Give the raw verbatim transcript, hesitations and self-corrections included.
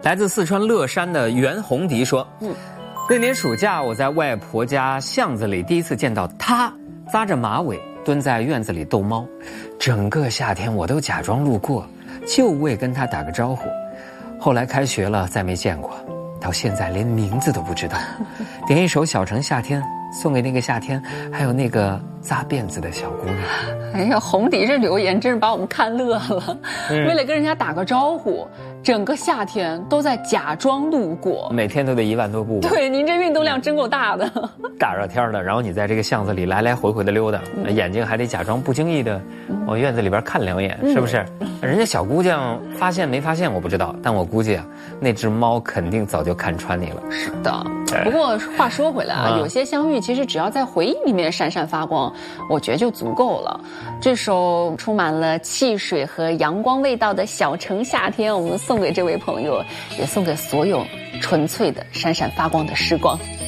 来自四川乐山的袁红迪说，嗯，那年暑假我在外婆家巷子里第一次见到她扎着马尾蹲在院子里逗猫，整个夏天我都假装路过，就为跟她打个招呼。后来开学了再没见过，到现在连名字都不知道。点一首小城夏天送给那个夏天，还有那个扎辫子的小姑娘。 哎呀，红迪这留言真是把我们看乐了。嗯、为了跟人家打个招呼，整个夏天都在假装路过， 每天都得一万多步。 对，您这运动量真够大的。 大热天的，然后你在这个巷子里来来回回的溜达，嗯、眼睛还得假装不经意的往院子里边看两眼，嗯、是不是？人家小姑娘发现没发现我不知道，但我估计啊，那只猫肯定早就看穿你了。 是的。不过话说回来啊，啊有些相遇其实只要在回忆里面闪闪发光，我觉得就足够了。这首充满了汽水和阳光味道的小城夏天，我们送给这位朋友，也送给所有纯粹的闪闪发光的时光。